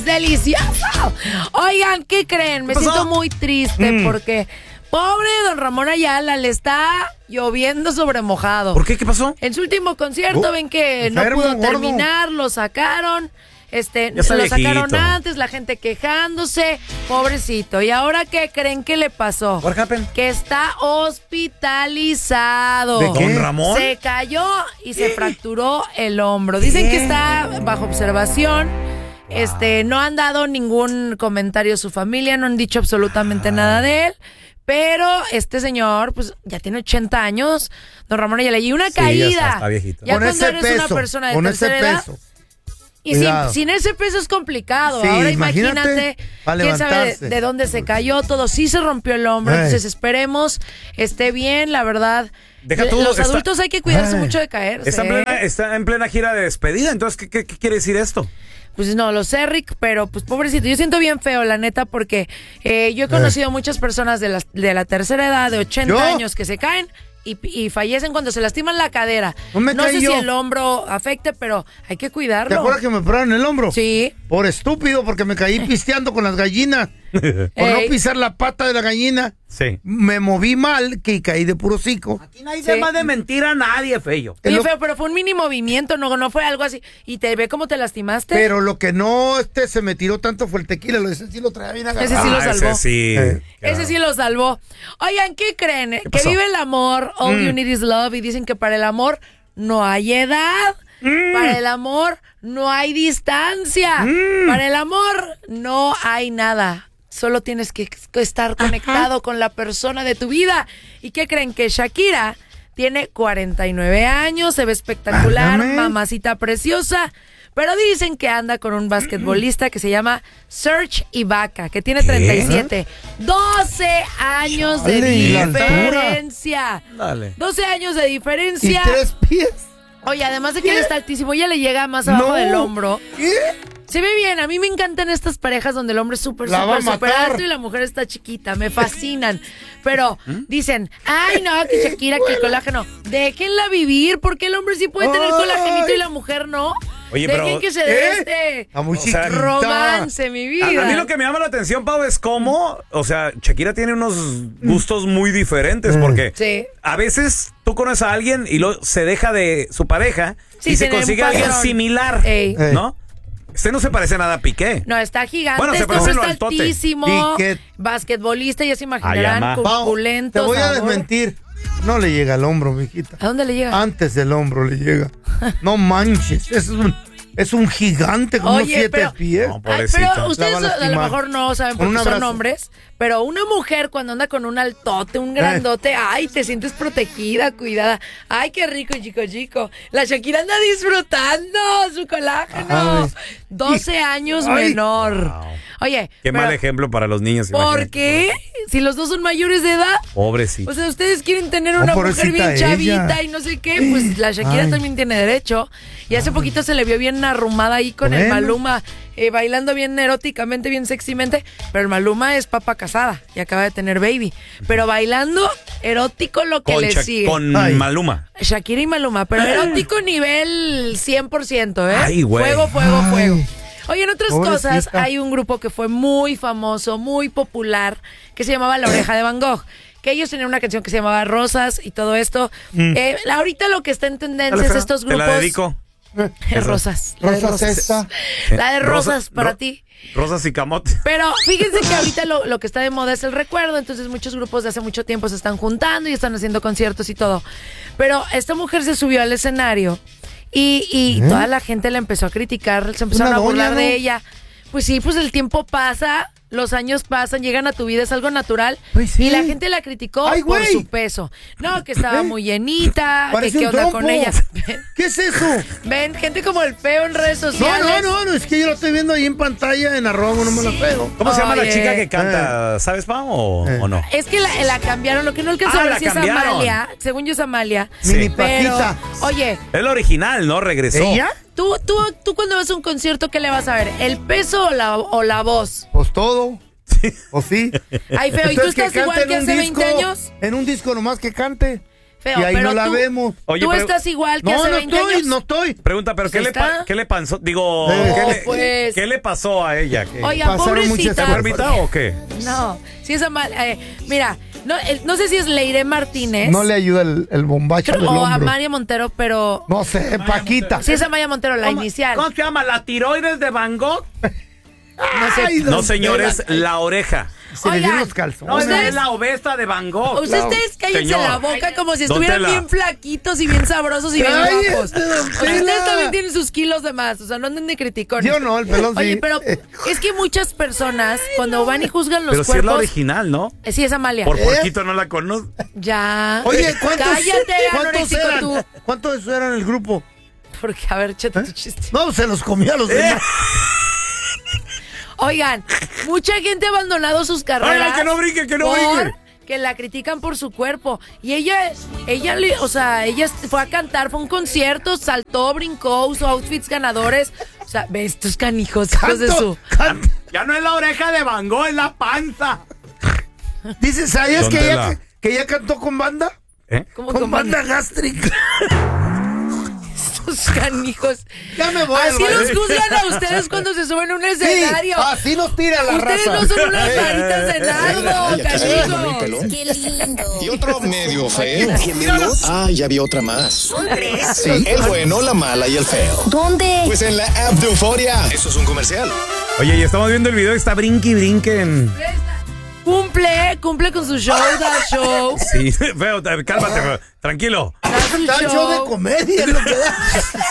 ¡Delicioso! Oigan, ¿qué creen? Me siento muy triste porque pobre don Ramón Ayala le está lloviendo sobre mojado. ¿Por qué? ¿Qué pasó? En su último concierto ven que no pudo terminar, lo sacaron. Lo sacaron antes, la gente quejándose, pobrecito. ¿Y ahora qué creen que le pasó? What happened? Que está hospitalizado. ¿De qué? ¿Don Ramón? Se cayó y se fracturó el hombro. Dicen que está bajo observación. No han dado ningún comentario a su familia, no han dicho absolutamente nada de él. Pero este señor, pues, ya tiene 80 años, don Ramón Ayala, y una caída. Está viejito. Ya cuando eres una persona de tercera edad. Y sin ese peso es complicado. Sí, ahora imagínate quién sabe de dónde se cayó todo. Sí se rompió el hombro, entonces esperemos esté bien, la verdad. Los adultos hay que cuidarse mucho de caerse. Está en plena gira de despedida, entonces, ¿qué quiere decir esto? Pues no lo sé, Rick, pero pues pobrecito. Yo siento bien feo, la neta, porque yo he conocido muchas personas de la tercera edad, de 80 años, que se caen y fallecen cuando se lastiman la cadera. No sé si el hombro afecte, pero hay que cuidarlo. ¿Te acuerdas que me operaron el hombro? Sí. Por estúpido, porque me caí pisteando con las gallinas. Por no pisar la pata de la gallina. Sí. Me moví mal, que caí de puro hocico. Aquí no hay más de mentir a nadie, Feyo. Sí, feo, pero fue un mini movimiento, no fue algo así. ¿Y te ve cómo te lastimaste? Pero lo que no se me tiró tanto fue el tequila. Ese sí lo traía bien agarrado. Ese sí lo salvó. Ese sí lo salvó. Oigan, ¿qué creen? Que vive el amor, all you need is love, y dicen que para el amor no hay edad. Para el amor no hay distancia. Para el amor no hay nada. Solo tienes que estar conectado con la persona de tu vida. ¿Y qué creen? Que Shakira tiene 49 años, se ve espectacular, mamacita preciosa. Pero dicen que anda con un basquetbolista que se llama Serge Ibaka, que tiene 37. 12 años de diferencia. 12 años de diferencia. ¿Y 3 pies? Oye, además de que él está altísimo, ya le llega más abajo del hombro. ¿Qué? Se ve bien, a mí me encantan estas parejas donde el hombre es súper alto y la mujer está chiquita, me fascinan. Pero dicen, ay no, que Shakira, que el colágeno, déjenla vivir, porque el hombre sí puede tener colagenito y la mujer no. Oye, dejen que se dé romance, mi vida. A mí lo que me llama la atención, Pau, es cómo, o sea, Shakira tiene unos gustos muy diferentes, porque a veces tú conoces a alguien y luego se deja de su pareja y se consigue a alguien similar, ¿no? Este no se parece nada a Piqué. No, está gigante. Bueno, se parece al altote. Altísimo. Basquetbolista, ya se imaginarán, corpulento. Te voy a desmentir. No le llega al hombro, mijita. ¿A dónde le llega? Antes del hombro le llega. No manches, es un gigante con unos 7 pies. No, pero ustedes a lo mejor no saben porque son hombres, pero una mujer cuando anda con un altote, un grandote, ay, te sientes protegida, cuidada. Ay, qué rico, chico. La Shakira anda disfrutando su colágeno. 12 años menor. Wow. Oye, qué mal ejemplo para los niños. ¿Por qué? Si los dos son mayores de edad. Pobrecito. O sea, ustedes quieren tener una mujer bien chavita y no sé qué, pues la Shakira también tiene derecho. Y hace poquito se le vio bien arrumada ahí con el Maluma, bailando bien eróticamente, bien sexymente. Pero el Maluma es papa casada y acaba de tener baby. Pero bailando erótico lo que le sigue. Con Maluma. Shakira y Maluma, pero erótico nivel 100%, ¿eh? Ay, güey. Fuego. Oye, en otras cosas, hay un grupo que fue muy famoso, muy popular, que se llamaba La Oreja de Van Gogh. Que ellos tenían una canción que se llamaba Rosas y todo esto. Ahorita lo que está en tendencia es estos grupos. Te la dedico. Rosas. Esta. La de Rosas para ti. Rosas y camote. Pero fíjense que ahorita lo que está de moda es el recuerdo. Entonces muchos grupos de hace mucho tiempo se están juntando y están haciendo conciertos y todo. Pero esta mujer se subió al escenario y toda la gente la empezó a criticar, se empezaron a burlar de ella. Pues sí, pues el tiempo pasa, los años pasan, llegan a tu vida, es algo natural. Pues sí. Y la gente la criticó por su peso. No, que estaba muy llenita, que qué onda con ella. ¿Qué es eso? Ven, gente como el feo en redes sociales. No, es que yo lo estoy viendo ahí en pantalla, en arroba, no me lo pego. ¿Cómo se llama la chica que canta? ¿Sabes, Pau, o no? Es que la cambiaron, lo que no alcanzó a ver si es Amalia. Según yo es Amalia. Mini pero, Paquita. oye. Es la original, ¿no? Regresó. ¿Ella? Tú cuando vas a un concierto, ¿qué le vas a ver? ¿El peso o la voz? Pues todo. ¿O sí? Ay, feo, ¿y tú estás igual que hace 20 años? En un disco nomás que cante. Feo, y ahí pero no la vemos. Oye, tú estás igual que hace 20 años. No estoy. Pregunta, pero Pues ¿qué le pasó? Digo, pues. ¿qué le pasó a ella? Oiga, pobrecita. ¿Se enfermita o qué? No, sí es mira, no sé si es Leire Martínez. No le ayuda el bombacho del hombro. O a Maya Montero, pero... No sé, Paquita. Sí es a Maya Montero, la inicial. ¿Cómo se llama? ¿La tiroides de Van Gogh? No sé. No, señores, la oreja. Se le dieron los calzones. No, es la obesa de Van Gogh. Ustedes cállense Señor. la boca como si estuvieran bien flaquitos y bien sabrosos y bien guapos. Ustedes también tienen sus kilos de más, o sea, no anden de criticones. Yo no, el pelón sí. Oye, pero es que muchas personas cuando van y juzgan los pero cuerpos... Pero sí es la original, ¿no? Sí, es Amalia. Por poquito no la conozco. Ya. Oye, Cállate, anoréxico tú. ¿Cuántos eran el grupo? Porque, a ver, échate tu chiste. No, se los comía a los demás. Oigan, mucha gente ha abandonado sus carreras. Oigan, que no brinque, que no brinque. Que la critican por su cuerpo. Y ella fue a cantar, fue a un concierto, saltó, brincó, usó outfits ganadores. O sea, ve estos canijos, hijos de su... Ya no es la oreja de Van Gogh, es la panza. Dices, ¿sabías que ella cantó con banda? ¿Cómo Con banda gástrica. Estos canijos. Ya me voy. Así los juzgan a ustedes cuando se suben a un escenario. Sí, así nos tira la ustedes raza. No son unas varitas de nardo, canijos. Qué lindo. Y otro medio feo. Ah, ya vi otra más. ¿Son tres? Sí, el bueno, la mala y el feo. ¿Dónde? Pues en la app de Euforia. Eso es un comercial. Oye, y estamos viendo el video, está brinque en... Cumple con su show, da show. Sí, feo, cálmate, feo. Tranquilo. Da show de comedia, es lo que da.